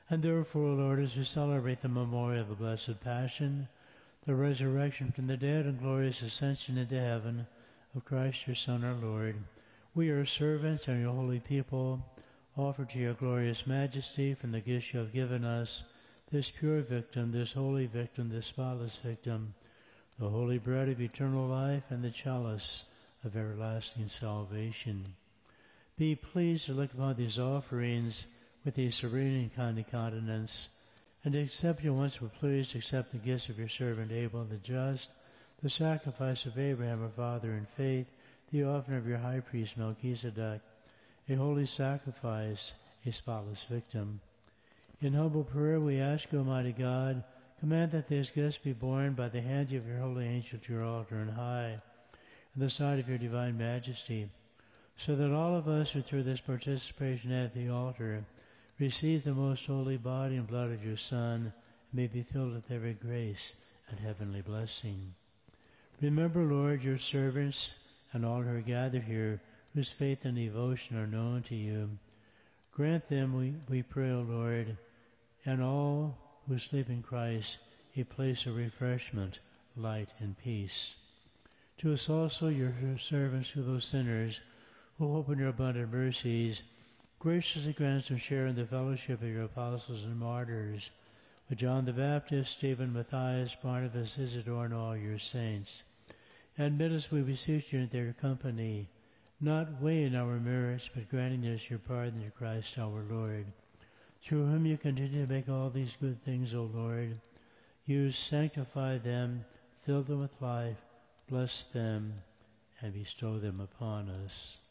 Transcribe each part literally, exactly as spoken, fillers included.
And therefore, O Lord, as we celebrate the memorial of the Blessed Passion, the resurrection from the dead and glorious ascension into heaven of Christ your Son, our Lord, we, your servants and your holy people, offer to your glorious majesty from the gifts you have given us this pure victim, this holy victim, this spotless victim, the holy bread of eternal life and the chalice of everlasting salvation. Be pleased to look upon these offerings with a serene and kindly countenance, and to accept you once were pleased to accept the gifts of your servant Abel the just, the sacrifice of Abraham our father in faith, the offering of your high priest Melchizedek, a holy sacrifice, a spotless victim. In humble prayer we ask you, Almighty God, command that these gifts be borne by the hand of your holy angel to your altar and high, in the sight of your divine majesty, so that all of us who through this participation at the altar receive the most holy body and blood of your Son, and may be filled with every grace and heavenly blessing. Remember, Lord, your servants and all who are gathered here, whose faith and devotion are known to you. Grant them, we, we pray, O Lord, and all who sleep in Christ, a place of refreshment, light, and peace. To us also, your servants, to those sinners who hope in your abundant mercies, graciously grant them share in the fellowship of your apostles and martyrs, with John the Baptist, Stephen, Matthias, Barnabas, Isidore, and all your saints. Admit us, we beseech you, into their company, not weighing our merits, but granting us your pardon through Christ our Lord, through whom you continue to make all these good things, O Lord. You sanctify them, fill them with life, bless them, and bestow them upon us.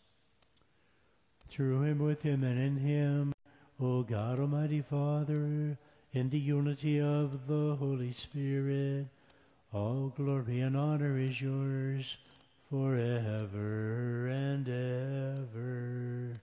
Through him, with him, and in him, O God, Almighty Father, in the unity of the Holy Spirit, all glory and honor is yours forever and ever.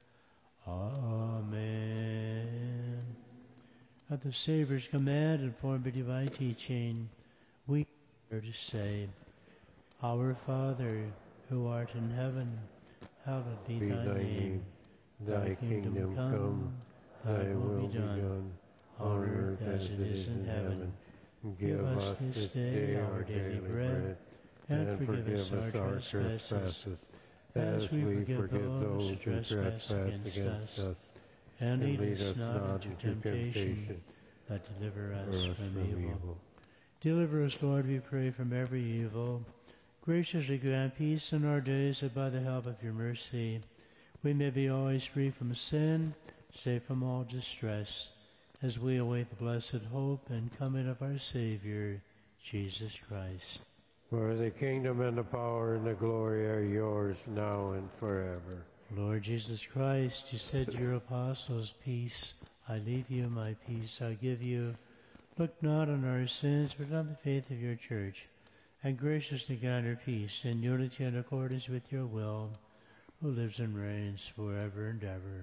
Amen. At the Savior's command and form of divine teaching, we are to say, Our Father, who art in heaven, hallowed be, be thy, thy name. name. Thy kingdom, kingdom come, thy will be done, on earth as it is in heaven. Give us this day our daily bread, and forgive us our trespasses, as we forgive those who trespass against us. And lead us not into temptation, but deliver us from evil. Deliver us, Lord, we pray, from every evil. Graciously grant peace in our days, that by the help of your mercy we may be always free from sin, safe from all distress, as we await the blessed hope and coming of our Savior, Jesus Christ. For the kingdom and the power and the glory are yours now and forever. Lord Jesus Christ, you said to your apostles, Peace I leave you, my peace I give you. Look not on our sins, but on the faith of your church, and graciously grant her peace in unity and accordance with your will, who lives and reigns forever and ever.